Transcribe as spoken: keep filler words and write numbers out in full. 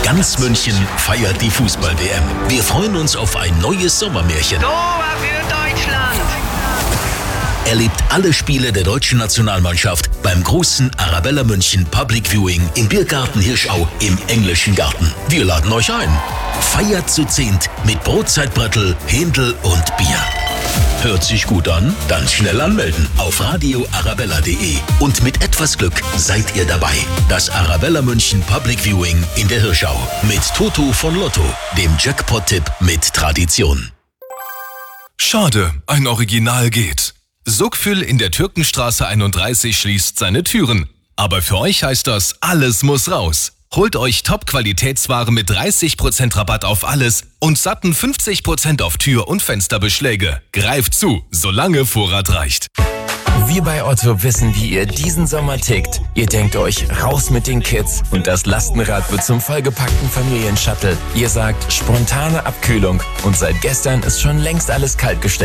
Ganz München feiert die Fußball-W M. Wir freuen uns auf ein neues Sommermärchen. Tor für Deutschland! Erlebt alle Spiele der deutschen Nationalmannschaft beim großen Arabella München Public Viewing im Biergarten Hirschau im Englischen Garten. Wir laden euch ein. Feiert zu zehnt mit Brotzeitbrettel, Händel und Bier. Hört sich gut an? Dann schnell anmelden auf radio arabella punkt de. Und mit etwas Glück seid ihr dabei. Das Arabella München Public Viewing in der Hirschau. Mit Toto von Lotto, dem Jackpot-Tipp mit Tradition. Schade, ein Original geht. Sukfül in der Türkenstraße einunddreißig schließt seine Türen. Aber für euch heißt das, alles muss raus. Holt euch Top-Qualitätsware mit dreißig Prozent Rabatt auf alles und satten fünfzig Prozent auf Tür- und Fensterbeschläge. Greift zu, solange Vorrat reicht. Wir bei Otto wissen, wie ihr diesen Sommer tickt. Ihr denkt euch, raus mit den Kids und das Lastenrad wird zum vollgepackten Familienshuttle. Ihr sagt, spontane Abkühlung und seit gestern ist schon längst alles kalt gestellt.